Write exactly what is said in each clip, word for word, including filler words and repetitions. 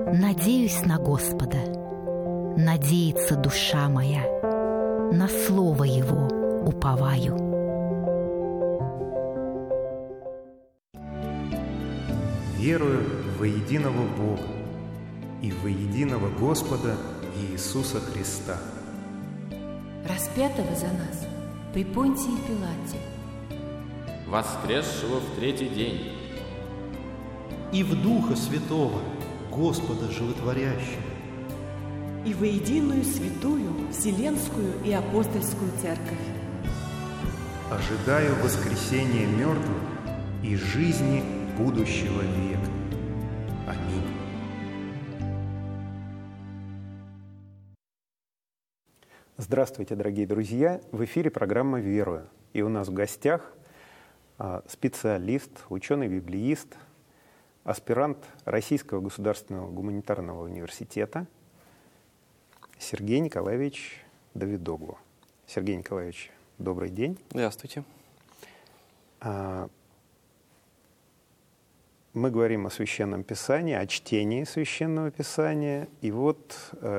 Надеюсь на Господа, надеется душа моя, на слово Его уповаю. Верую во единого Бога и во единого Господа Иисуса Христа, распятого за нас при Понтии Пилате, воскресшего в третий день, и в Духа Святого, Господа Животворящего, и во единую святую Вселенскую и Апостольскую Церковь. ожидаю воскресения мертвых и жизни будущего века. Аминь. Здравствуйте, дорогие друзья! В эфире программа «Верую». И у нас в гостях специалист, ученый-библеист, аспирант Российского государственного гуманитарного университета Сергей Николаевич Давидоглу. Сергей Николаевич, добрый день. Здравствуйте. Мы говорим о Священном Писании, о чтении Священного Писания. И вот,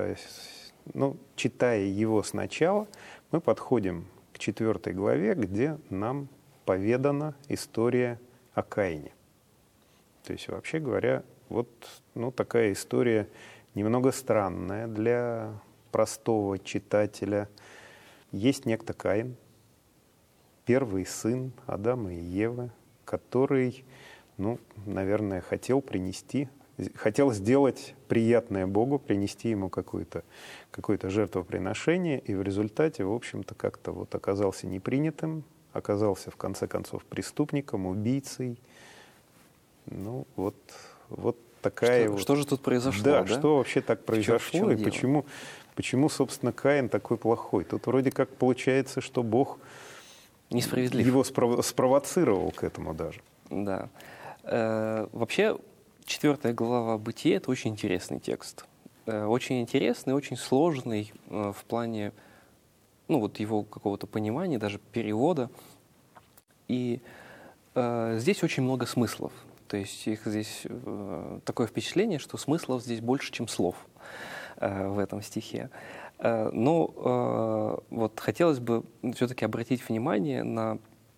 ну, читая его сначала, мы подходим к четвертой главе, где нам поведана история о Каине. То есть, вообще говоря, вот, ну, такая история немного странная для простого читателя. Есть некто Каин, первый сын Адама и Евы, который, ну, наверное, хотел принести, хотел сделать приятное Богу, принести ему какое-то, какое-то жертвоприношение, и в результате, в общем-то, как-то вот оказался непринятым, оказался, в конце концов, преступником, убийцей. Ну, вот, вот такая что, вот... Что же тут произошло, да? да? Что вообще так произошло, в чем, в чем и почему, почему, собственно, Каин такой плохой? Тут вроде как получается, что Бог несправедлив. Его спров... спровоцировал к этому даже. Да. Э, вообще, четвертая глава Бытия — это очень интересный текст. Э, очень интересный, очень сложный э, в плане, ну, вот его какого-то понимания, даже перевода. И э, здесь очень много смыслов. То есть их здесь э, такое впечатление, что смыслов здесь больше, чем слов э, в этом стихе. Э, но э, вот хотелось бы все-таки обратить внимание на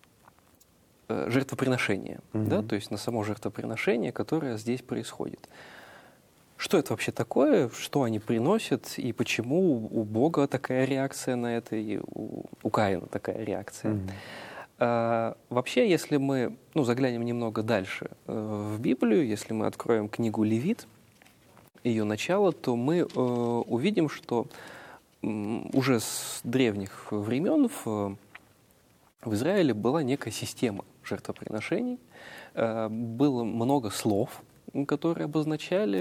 э, жертвоприношение, mm-hmm. да, то есть на само жертвоприношение, которое здесь происходит. Что это вообще такое, что они приносят, и почему у Бога такая реакция на это, и у, у Каина такая реакция. Mm-hmm. Uh, вообще, если мы, ну, заглянем немного дальше uh, в Библию, если мы откроем книгу Левит, ее начало, то мы uh, увидим, что um, уже с древних времен в, в Израиле была некая система жертвоприношений. Uh, было много слов, которые обозначали